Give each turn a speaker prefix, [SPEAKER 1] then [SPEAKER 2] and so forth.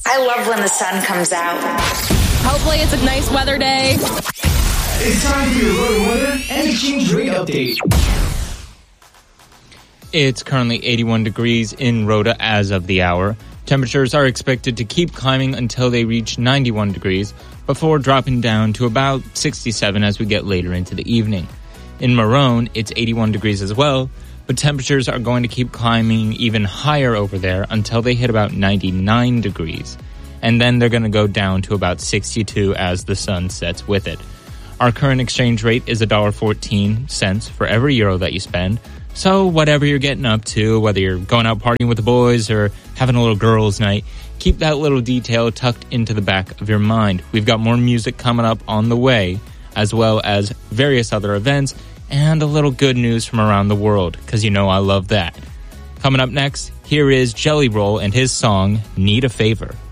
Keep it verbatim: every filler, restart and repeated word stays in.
[SPEAKER 1] I love when the sun comes out.
[SPEAKER 2] Hopefully it's a nice weather day.
[SPEAKER 3] It's time for your Rota weather and exchange rate update.
[SPEAKER 4] It's currently eighty-one degrees in Rota as of the hour. Temperatures are expected to keep climbing until they reach ninety-one degrees before dropping down to about sixty-seven as we get later into the evening. In Marone, it's eighty-one degrees as well, but temperatures are going to keep climbing even higher over there until they hit about ninety-nine degrees. And then they're going to go down to about sixty-two as the sun sets with it. Our current exchange rate is one dollar and fourteen cents for every euro that you spend. So whatever you're getting up to, whether you're going out partying with the boys or having a little girls' night, keep that little detail tucked into the back of your mind. We've got more music coming up on the way, as well as various other events, and a little good news from around the world, because you know I love that. Coming up next, here is Jelly Roll and his song, Need a Favor.